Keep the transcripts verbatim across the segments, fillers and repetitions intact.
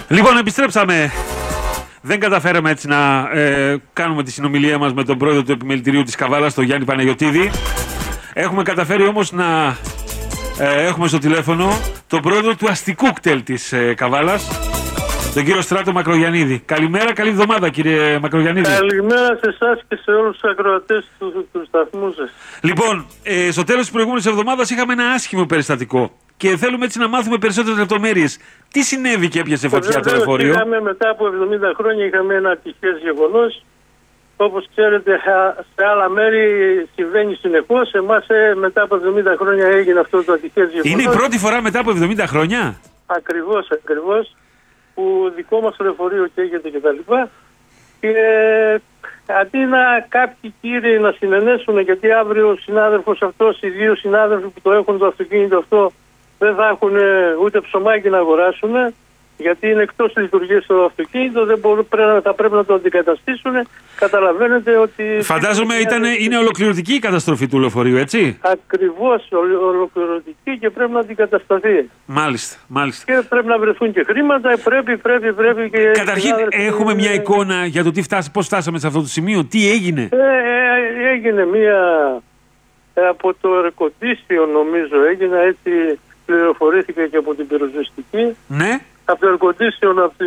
Λοιπόν, επιστρέψαμε. Δεν καταφέραμε έτσι να ε, κάνουμε τη συνομιλία μας με τον πρόεδρο του Επιμελητηρίου της Καβάλας, τον Γιάννη Παναγιωτίδη. Έχουμε καταφέρει όμως να ε, έχουμε στο τηλέφωνο τον πρόεδρο του αστικού κτέλ της ε, Καβάλας, τον κύριο Στράτο Μακρογιαννίδη. Καλημέρα, καλή εβδομάδα κύριε Μακρογιαννίδη. Καλημέρα σε εσάς και σε όλους τους ακροατές του, του σταθμού σας. Λοιπόν, ε, στο τέλος της προηγούμενης εβδομάδας είχαμε ένα άσχημο περιστατικό και θέλουμε έτσι να μάθουμε περισσότερες λεπτομέρειες. Τι συνέβη και έπιασε φωτιά το λεωφορείο? Είχαμε, μετά από εβδομήντα χρόνια είχαμε ένα ατυχές γεγονός. Όπως ξέρετε, σε άλλα μέρη συμβαίνει συνεχώς. Εμάς μετά από εβδομήντα χρόνια έγινε αυτό το ατυχές γεγονός. Είναι η πρώτη φορά μετά από εβδομήντα χρόνια? Ακριβώς, ακριβώς. Που δικό μας λεωφορείο καίγεται κτλ. Και αντί να κάποιοι κύριοι να συνενέσουν, γιατί αύριο ο συνάδελφος αυτός, οι δύο συνάδελφοι που το έχουν το αυτοκίνητο αυτό, δεν θα έχουν ούτε ψωμάκι να αγοράσουν, γιατί είναι εκτός λειτουργίας το αυτοκίνητο, δεν μπορούν, πρέπει, θα πρέπει να το αντικαταστήσουν. Καταλαβαίνετε ότι... Φαντάζομαι ήταν, είναι ολοκληρωτική η καταστροφή του λεωφορείου, έτσι? Ακριβώς, ολοκληρωτική και πρέπει να αντικατασταθεί. Μάλιστα, μάλιστα. Και πρέπει να βρεθούν και χρήματα, πρέπει, πρέπει, πρέπει και... Καταρχήν έχουμε μια εικόνα για το τι φτάσει, πώς φτάσαμε σε αυτό το σημείο, τι έγινε? Ε, ε, έγινε μια... Ε, από το air-condition νομίζω έγινε, έτσι πληροφορήθηκε και από την πυροσβεστική. Ναι. Από το air-condition, από το,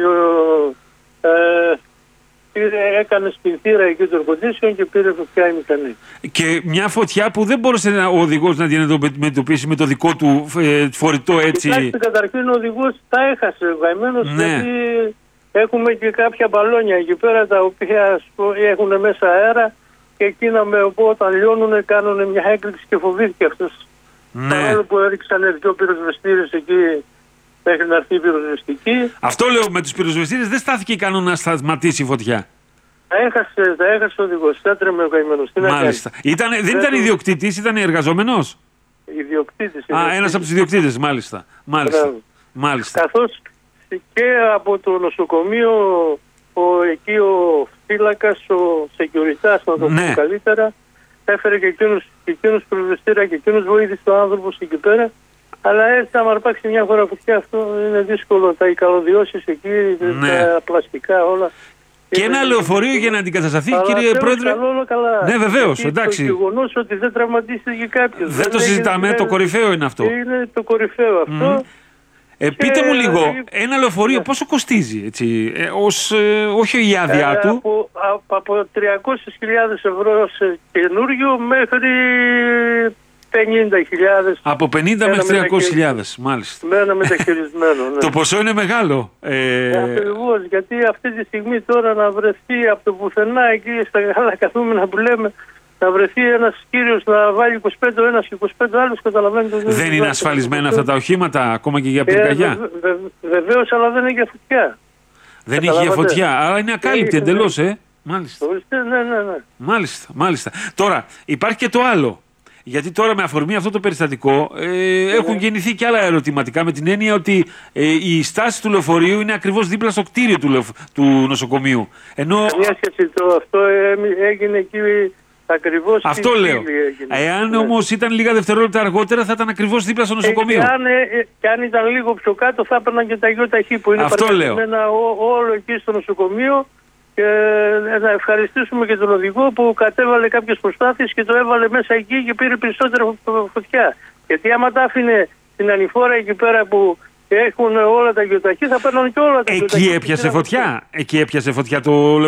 ε, πήρε, έκανε σπινθήρα εκεί το air-condition και πήρε φωτιά η μηχανή. Και μια φωτιά που δεν μπόρεσε ο οδηγός να την αντιμετωπίσει με το δικό του ε, φορητό έτσι. Κοιτάξτε, καταρχήν ο οδηγός τα έχασε γαμμένος, ναι. Γιατί έχουμε και κάποια μπαλόνια εκεί πέρα τα οποία έχουν μέσα αέρα και εκείνα με, όταν λιώνουν κάνουν μια έκρηξη και φοβήθηκε αυτός. Ναι. Παρόλο που έριξαν δύο πυροσβεστήρες εκεί μέχρι να έρθει η πυροσβεστική. Αυτό λέω, με τους πυροσβεστήρες δεν στάθηκε ικανό να σταματήσει η φωτιά. Τα έχασε, τα έχασε ο οδηγός, έτρεμε ο καημένος. Μάλιστα. Ήταν, δεν ήταν ιδιοκτήτης, ήταν εργαζόμενος. Ιδιοκτήτης. Α, ένας από τους ιδιοκτήτες, μάλιστα. Μάλιστα. Μάλιστα. Καθώς και από το νοσοκομείο, ο, εκεί ο φύλακας, ο σεκιουριτάς, να το ναι. πω καλύτερα, έφερε και εκείνους, και εκείνους πυροσβεστήρα και εκείνους βοήθησε ο άνθρωπος εκεί πέρα. Αλλά έτσι άμα αρπάξει μια φορά φωτιά αυτό είναι δύσκολο. Τα καλωδιώσεις εκεί, ναι. Τα πλαστικά όλα. Και ένα λεωφορείο για να αντικατασταθεί, κύριε Πρόεδρε. Καλό, καλά. Ναι, βεβαίως, εντάξει. Το γεγονός ότι δεν τραυματίστηκε κάποιος. Δεν, δεν το συζητάμε, έγινε, το κορυφαίο είναι αυτό. Είναι το κορυφαίο αυτό. Mm. Ε, πείτε μου λίγο, ένα λεωφορείο ναι. πόσο κοστίζει, έτσι, ε, ως, ε, όχι η άδειά ε, του. Από, από τριακόσιες χιλιάδες ευρώ σε καινούριο μέχρι πενήντα χιλιάδες. Από πενήντα μέχρι τριακόσιες χιλιάδες, μάλιστα. Με ένα μεταχειρισμένο. Ναι. Το ποσό είναι μεγάλο. Ε... Ακριβώς, γιατί αυτή τη στιγμή τώρα να βρεθεί από το πουθενά εκεί στα καλά καθούμενα που λέμε, να βρεθεί ένας κύριος να βάλει είκοσι πέντε ο ένας και είκοσι πέντε άλλος, καταλαβαίνετε. Δεν, δεν είναι ασφαλισμένα αυτά τα οχήματα, ακόμα και για πυρκαγιά. Ε, βε, βε, Βεβαίως, αλλά δεν έχει φωτιά. Δεν έχει για φωτιά, άρα είναι ακάλυπτη εντελώς, ε. Μάλιστα. Ναι, ναι, ναι. Μάλιστα, μάλιστα. Τώρα, υπάρχει και το άλλο. Γιατί τώρα με αφορμή αυτό το περιστατικό ε, ναι. έχουν γεννηθεί και άλλα ερωτηματικά με την έννοια ότι ε, η στάση του λεωφορείου είναι ακριβώς δίπλα στο κτίριο του, λεωφ... του νοσοκομείου. Ενώ... Καμία σχέση το αυτό έγινε εκεί ακριβώς. Αυτό λέω. Εάν ναι. όμως ήταν λίγα δευτερόλεπτα αργότερα θα ήταν ακριβώς δίπλα στο νοσοκομείο. Ε, και, αν, ε, και αν ήταν λίγο πιο κάτω θα έπαιρναν και τα γιοταχή που είναι παρακολουθημένα όλο εκεί στο νοσοκομείο. Και να ευχαριστήσουμε και τον οδηγό που κατέβαλε κάποιες προσπάθειες και το έβαλε μέσα εκεί και πήρε περισσότερη φωτιά. Γιατί άμα τα άφηνε στην ανηφόρα εκεί πέρα που έχουν όλα τα γιοταχή θα παίρνουν και όλα τα γιοταχή. Εκεί έπιασε φωτιά. Εκεί έπιασε φωτιά το